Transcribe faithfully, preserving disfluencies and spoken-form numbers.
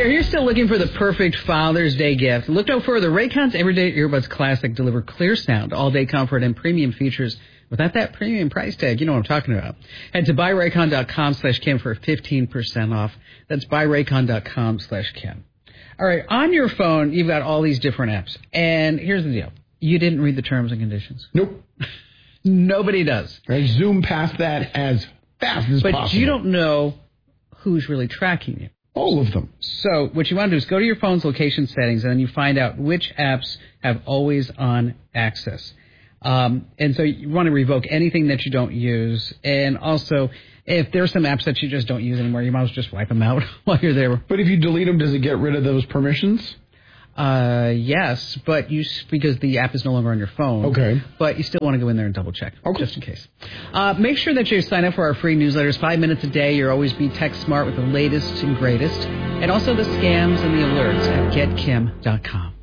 Hey, are you still looking for the perfect Father's Day gift? Look no further. Raycon's Everyday Earbuds Classic deliver clear sound, all-day comfort, and premium features without that premium price tag. You know what I'm talking about. Head to buyraycon.com slash Kim for fifteen percent off. That's buyraycon.com slash Kim. All right, on your phone, you've got all these different apps. And here's the deal. You didn't read the terms and conditions. Nope. Nobody does. I zoom past that as fast as but possible. But you don't know who's really tracking you. All of them. So what you want to do is go to your phone's location settings, and then you find out which apps have always-on access. Um, and so you want to revoke anything that you don't use. And also, if there's some apps that you just don't use anymore, you might as well just wipe them out while you're there. But if you delete them, does it get rid of those permissions? Uh, yes, but you because the app is no longer on your phone. Okay. But you still want to go in there and double check, okay. just in case. Uh, make sure that you sign up for our free newsletters, five minutes a day. You'll always be tech smart with the latest and greatest, and also the scams and the alerts at get kim dot com.